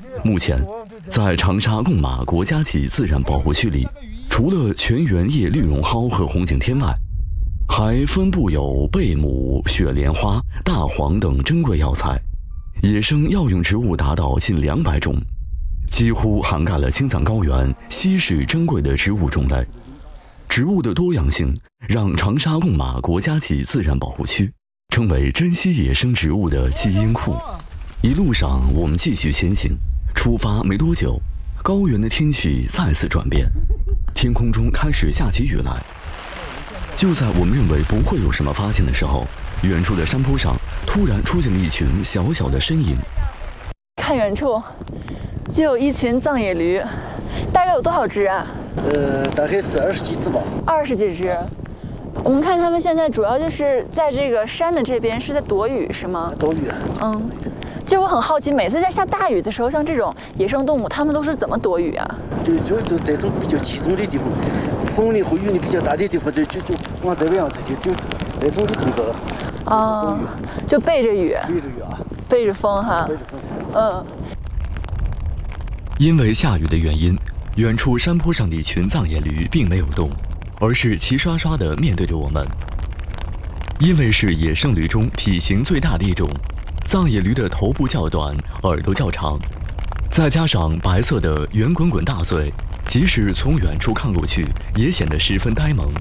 目前，在长沙贡马国家级自然保护区里，除了全缘叶绿绒蒿和红景天外，还分布有贝母、雪莲花、大黄等珍贵药材，野生药用植物达到近200种，几乎涵盖了青藏高原稀世珍贵的植物种类。植物的多样性让长沙贡马国家级自然保护区成为珍稀野生植物的基因库。一路上，我们继续前行。出发没多久，高原的天气再次转变，天空中开始下起雨来。就在我们认为不会有什么发现的时候，远处的山坡上突然出现了一群小小的身影。 看远处，就有一群藏野驴，大概有多少只啊？ 大概是20几只吧。 20几只。我们看他们现在主要就是在这个山的这边是在躲雨，是吗？ 躲雨。 其实我很好奇，每次在下大雨的时候，像这种野生动物，它们都是怎么躲雨啊？ 就这种比较集中的地方，风力和雨力比较大的地方，就往这个样子就这种的动作了。 就背着雨。 背着雨啊。 背着风哈。 背着风。 因为下雨的原因，远处山坡上的一群藏野驴并没有动，而是齐刷刷地面对着我们。因为是野生驴中体型最大的一种，藏野驴的头部较短，耳朵较长，再加上白色的圆滚滚大嘴，即使从远处看过去，也显得十分呆萌。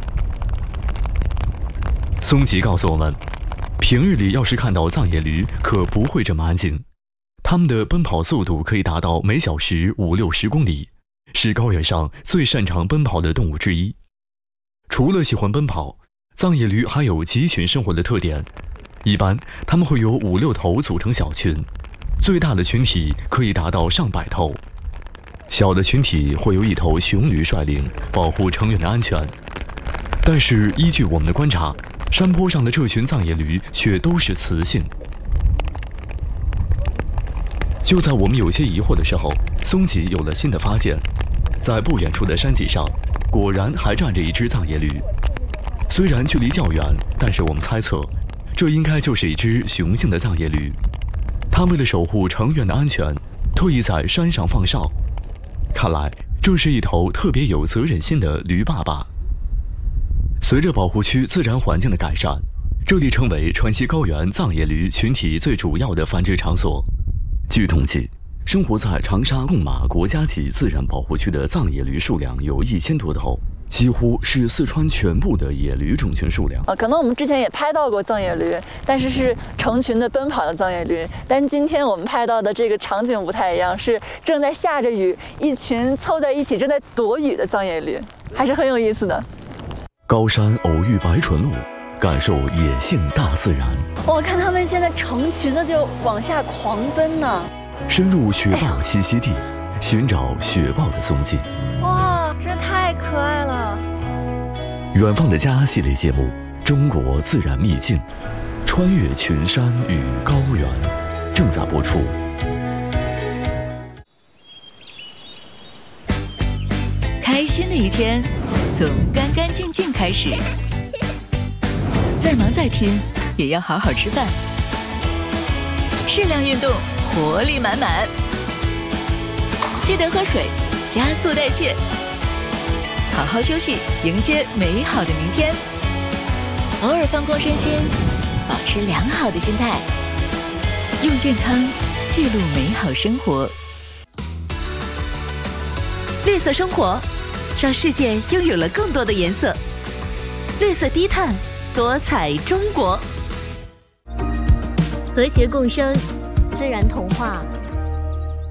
松吉告诉我们，平日里要是看到藏野驴，可不会这么安静。它们的奔跑速度可以达到每小时50-60公里，是高原上最擅长奔跑的动物之一。除了喜欢奔跑，藏野驴还有集群生活的特点。一般它们会有5-6头组成小群，最大的群体可以达到上百头，小的群体会由1头雄驴率领，保护成员的安全。但是依据我们的观察，山坡上的这群藏野驴却都是雌性。就在我们有些疑惑的时候，松吉有了新的发现。在不远处的山脊上，果然还站着一只藏野驴。虽然距离较远，但是我们猜测，这应该就是一只雄性的藏野驴。它为了守护成员的安全，特意在山上放哨。看来，这是一头特别有责任心的驴爸爸。随着保护区自然环境的改善，这里成为川西高原藏野驴群体最主要的繁殖场所。据统计，生活在长沙贡马国家级自然保护区的藏野驴数量有1000多头，几乎是四川全部的野驴种群数量。 可能我们之前也拍到过藏野驴，但是成群的奔跑的藏野驴。但今天我们拍到的这个场景不太一样，是正在下着雨，一群凑在一起正在躲雨的藏野驴，还是很有意思的。 高山偶遇白纯鹿，感受野性大自然。 我看他们现在成群的就往下狂奔呢。 深入雪豹栖息地，寻找雪豹的踪迹。 哇，真的太可爱了！ 远方的家系列节目《中国自然秘境》，穿越群山与高原，正在播出。 开心的一天，从干干净净开始。再忙再拼，也要好好吃饭。适量运动，活力满满。记得喝水，加速代谢。好好休息，迎接美好的明天。偶尔放空身心，保持良好的心态，用健康记录美好生活。绿色生活，让世界拥有了更多的颜色。绿色低碳，多彩中国。 和谐共生，自然童话